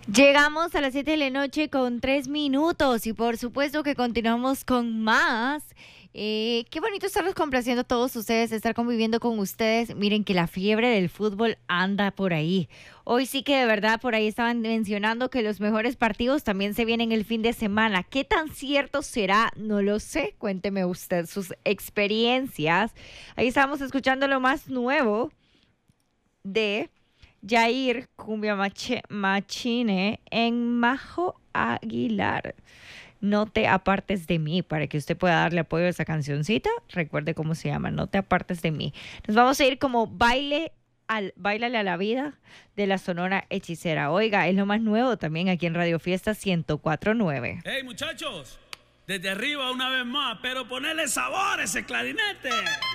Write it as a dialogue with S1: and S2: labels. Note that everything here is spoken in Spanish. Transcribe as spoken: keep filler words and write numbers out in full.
S1: Llegamos a las siete de la noche con tres minutos y por supuesto que continuamos con más. Eh, qué bonito estarlos complaciendo a todos ustedes, estar conviviendo con ustedes. Miren que la fiebre del fútbol anda por ahí. Hoy sí que de verdad por ahí estaban mencionando que los mejores partidos también se vienen el fin de semana. ¿Qué tan cierto será? No lo sé. Cuénteme usted sus experiencias. Ahí estábamos escuchando lo más nuevo de Yair Cumbia Mache- Machine en Majo Aguilar. No te apartes de mí, para que usted pueda darle apoyo a esa cancioncita. Recuerde cómo se llama, No te apartes de mí. Nos vamos a ir como baile al Báilale a la vida de la Sonora Hechicera. Oiga, es lo más nuevo también aquí en Radio Fiesta ciento cuatro punto nueve.
S2: Hey muchachos, desde arriba una vez más, pero ponerle sabor a ese clarinete.